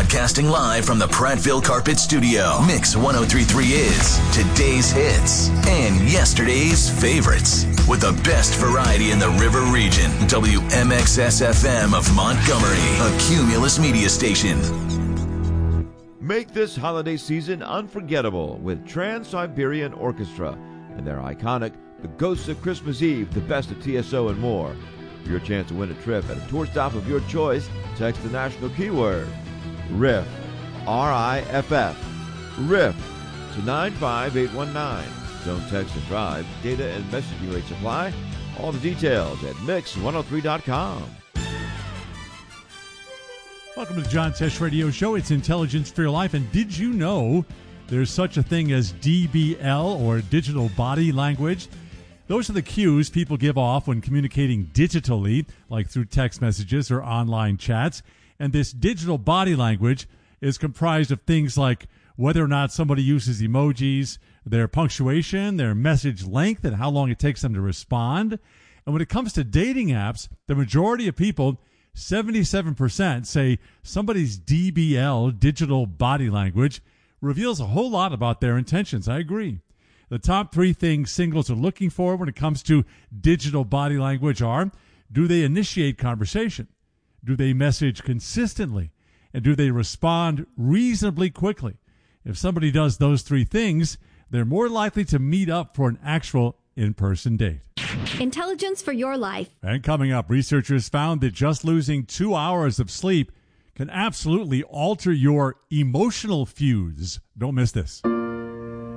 Broadcasting live from the Prattville Carpet Studio. Mix 1033 is today's hits and yesterday's favorites. With the best variety in the River Region. WMXS-FM of Montgomery, a Cumulus media station. Make this holiday season unforgettable with Trans-Siberian Orchestra and their iconic The Ghosts of Christmas Eve, the best of TSO, and more. For your chance to win a trip at a tour stop of your choice, text the national keyword RIFF, R-I-F-F, RIFF to 95819. Don't text and drive. Data and messaging rates apply. All the details at mix103.com. Welcome to the John Tesh Radio Show. It's Intelligence for Your Life. And did you know there's such a thing as DBL, or digital body language? Those are the cues people give off when communicating digitally, like through text messages or online chats. And this digital body language is comprised of things like whether or not somebody uses emojis, their punctuation, their message length, and how long it takes them to respond. And when it comes to dating apps, the majority of people, 77%, say somebody's DBL, digital body language, reveals a whole lot about their intentions. I agree. The top three things singles are looking for when it comes to digital body language are: do they initiate conversation? Do they message consistently? And do they respond reasonably quickly? If somebody does those three things, they're more likely to meet up for an actual in-person date. Intelligence for your life. And coming up, researchers found that just losing 2 hours of sleep can absolutely alter your emotional fuse. Don't miss this.